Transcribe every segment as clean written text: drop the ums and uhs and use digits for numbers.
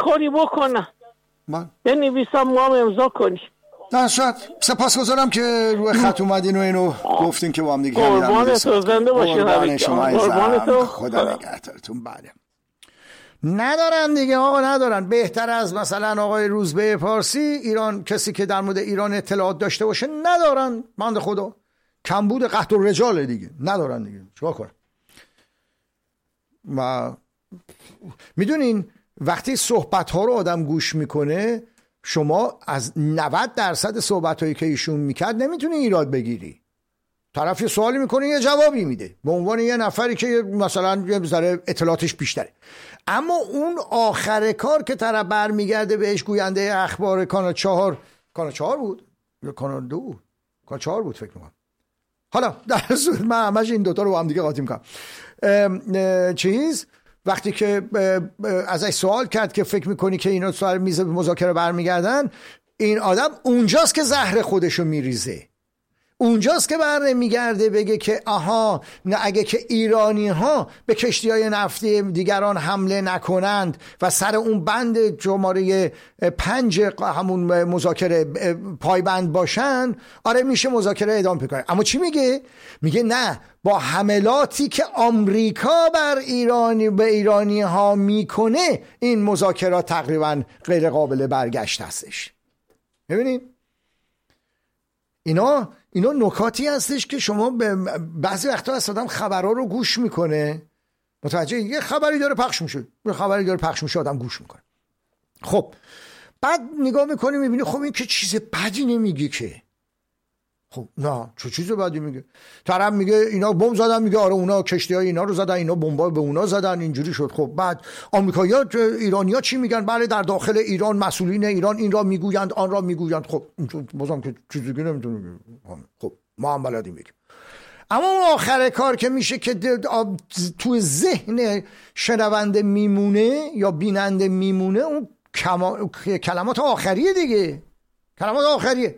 کاری بکنم بنویسم ما هم امضا کنیم. نه شاید. سپاسگزارم که روی خط اومدین و اینو گفتین که با هم دیگه قربانتون زنده باشین. قربانتون خدا نگهدارتون. بله ندارن دیگه آقا، ندارن. بهتر از مثلا آقای روزبه پارسی ایران کسی که در مورد ایران اطلاعات داشته باشه ندارن. بنده خدا کمبود قحط الرجال دیگه ندارن دیگه، چیکار کنن؟ و میدونین وقتی صحبت ها رو آدم گوش میکنه شما از 90% صحبت هایی که ایشون میکرد نمیتونی ایراد بگیری. طرف یه سوالی میکنه یه جوابی میده به عنوان یه نفری که مثلا یه ذره اطلاعاتش بیشتره، اما اون آخر کار که طرف برمیگرده بهش گوینده اخبار کانال 4 بود یا کانال 2 بود، کانال 4 بود فکر میکنم. حالا در صورت من همش این دوتا رو با هم دیگه قاطی میکنم. وقتی که ازش سوال کرد که فکر میکنی که اینا سر میز مذاکره برمیگردن، این آدم اونجاست که زهر خودشو میریزه، اونجاست که برمیگرده بگه که آها نه اگه که ایرانی ها به کشتی های نفتی دیگران حمله نکنند و سر اون بند شماره 5 همون مذاکره پایبند باشن، آره میشه مذاکره ادامه کنه. اما چی میگه؟ میگه نه، با حملاتی که آمریکا بر ایرانی ها میکنه این مذاکرات تقریبا غیر قابل برگشت هستش. ببینید اینا نکاتی هستش که شما بعضی وقتا از آدم خبرها رو گوش میکنه، متوجه یه خبری داره پخش میشه آدم گوش میکنه. خب بعد نگاه میکنی میبینی خب این که چیز بدی نمیگه که. خب نه چه چیز بدی میگه؟ طرف میگه اینا بمب زدن، میگه آره اونا کشتی‌های اینا رو زدن، اینا بمبا به اونا زدن، اینجوری شد. خب بعد آمریکایی‌ها ایرانی‌ها چی میگن؟ بله در داخل ایران مسئولین ایران این را میگویند آن را میگویند. خب بازم که چیزی دیگه نمیتونیم. خب ما هم بلدیم بگیم. اما اون آخر کار که میشه که تو ذهن شنونده میمونه یا بیننده میمونه، اون کلمات آخریه دیگه، کلمات آخریه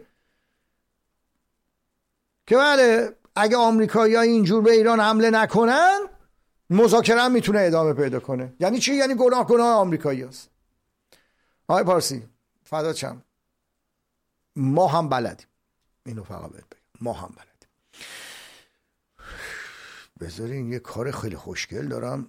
که بله اگه آمریکایی‌ها اینجور به ایران حمله نکنن مذاکره هم میتونه ادامه پیدا کنه. یعنی چی؟ یعنی گناه آمریکایی‌هاست. آقای پارسی فدات شم، ما هم بلدیم، اینو فقط بهت بگم، ما هم بلدیم. بذارین یه کار خیلی خوشگل دارم،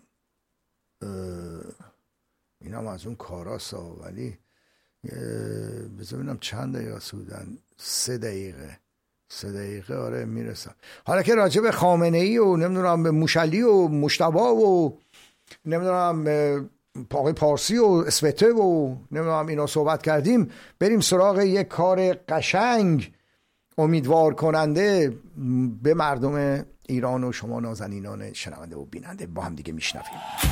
اینم از اون کاراسا، ولی بذار ببینم چند دقیقه سودن. 3 دقیقه آره میرسم. حالا که راجع به خامنه‌ای و نمیدونم به موشلی و مجتبی و نمیدونم آقای پارسی و اسوته و نمیدونم اینا صحبت کردیم، بریم سراغ یک کار قشنگ امیدوار کننده به مردم ایران و شما نازنینان شنونده و بیننده با هم دیگه میشنویم.